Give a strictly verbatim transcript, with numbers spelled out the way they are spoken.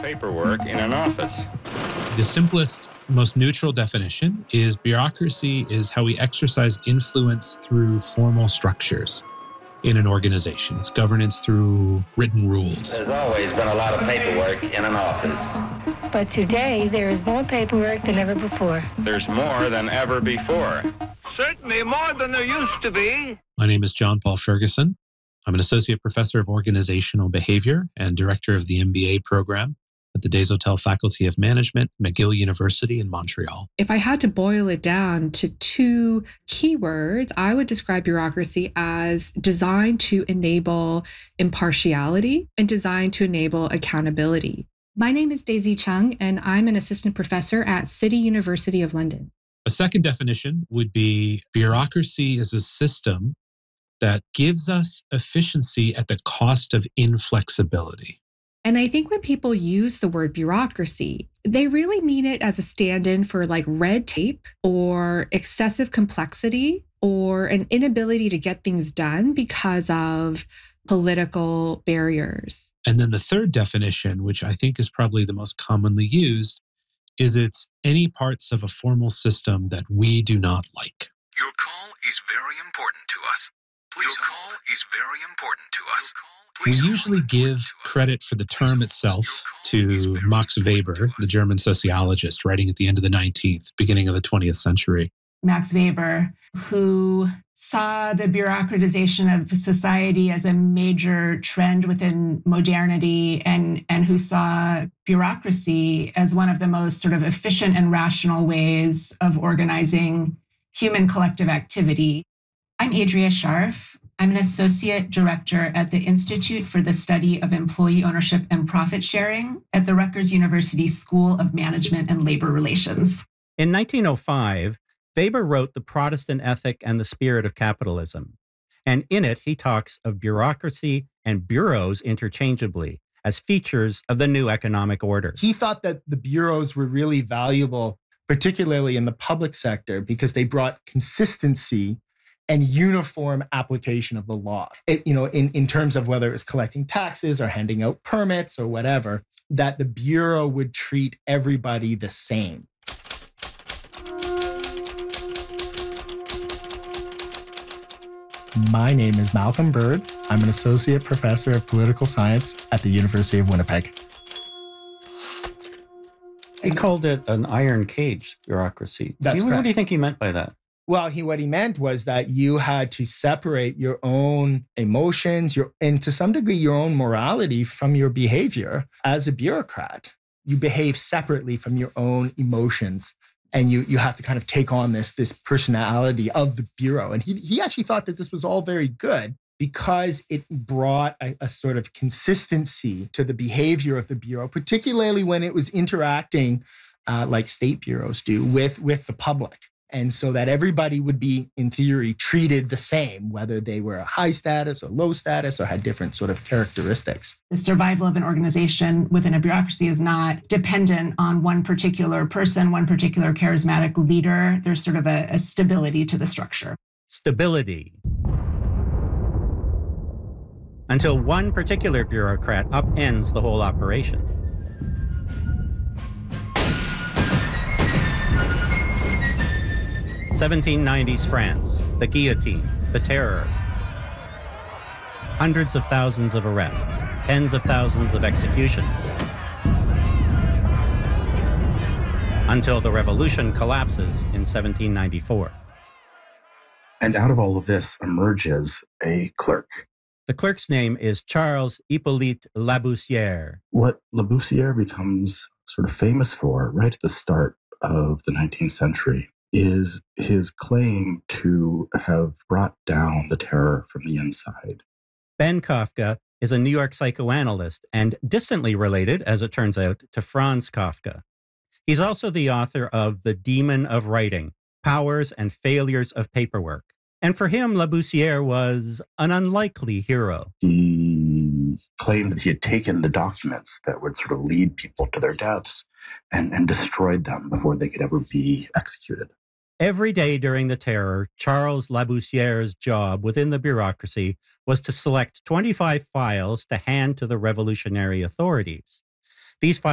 paperwork in an office. The simplest, most neutral definition is bureaucracy is how we exercise influence through formal structures in an organization. It's governance through written rules. There's always been a lot of paperwork in an office. But today, there is more paperwork than ever before. There's more than ever before. Certainly more than there used to be. My name is John Paul Ferguson. I'm an associate professor of organizational behavior and director of the M B A program at the Desautels Faculty of Management, McGill University in Montreal. If I had to boil it down to two keywords, I would describe bureaucracy as designed to enable impartiality and designed to enable accountability. My name is Daisy Chung, and I'm an assistant professor at City University of London. A second definition would be bureaucracy is a system that gives us efficiency at the cost of inflexibility. And I think when people use the word bureaucracy, they really mean it as a stand-in for like red tape or excessive complexity or an inability to get things done because of political barriers. And then the third definition, which I think is probably the most commonly used, is it's any parts of a formal system that we do not like. Your call is very important to us. Please Your call hold. is very important to us. We usually give credit for the term itself to Max Weber, the German sociologist, writing at the end of the nineteenth, beginning of the twentieth century. Max Weber, who saw the bureaucratization of society as a major trend within modernity and, and who saw bureaucracy as one of the most sort of efficient and rational ways of organizing human collective activity. I'm Adria Scharf. I'm an associate director at the Institute for the Study of Employee Ownership and Profit Sharing at the Rutgers University School of Management and Labor Relations. In nineteen oh five, Weber wrote The Protestant Ethic and the Spirit of Capitalism. And in it, he talks of bureaucracy and bureaus interchangeably as features of the new economic order. He thought that the bureaus were really valuable, particularly in the public sector, because they brought consistency and uniform application of the law. It, you know, in, in terms of whether it was collecting taxes or handing out permits or whatever, that the bureau would treat everybody the same. My name is Malcolm Bird. I'm an associate professor of political science at the University of Winnipeg. He called it an iron cage bureaucracy. That's you, correct. What do you think he meant by that? Well, he what he meant was that you had to separate your own emotions, your and to some degree your own morality from your behavior as a bureaucrat. You behave separately from your own emotions, and you you have to kind of take on this this personality of the bureau. And he he actually thought that this was all very good because it brought a, a sort of consistency to the behavior of the bureau, particularly when it was interacting uh, like state bureaus do with with the public. And so that everybody would be, in theory, treated the same, whether they were a high status or low status or had different sort of characteristics. The survival of an organization within a bureaucracy is not dependent on one particular person, one particular charismatic leader. There's sort of a, a stability to the structure. Stability. Until one particular bureaucrat upends the whole operation. seventeen nineties France, the guillotine, the terror. Hundreds of thousands of arrests, tens of thousands of executions. Until the revolution collapses in seventeen ninety-four. And out of all of this emerges a clerk. The clerk's name is Charles Hippolyte Laboussière. What Laboussière becomes sort of famous for right at the start of the nineteenth century is his claim to have brought down the terror from the inside. Ben Kafka is a New York psychoanalyst and distantly related, as it turns out, to Franz Kafka. He's also the author of The Demon of Writing, Powers and Failures of Paperwork. And for him, Laboussière was an unlikely hero. He claimed that he had taken the documents that would sort of lead people to their deaths and, and destroyed them before they could ever be executed. Every day during the terror, Charles Laboussière's job within the bureaucracy was to select twenty-five files to hand to the revolutionary authorities. These files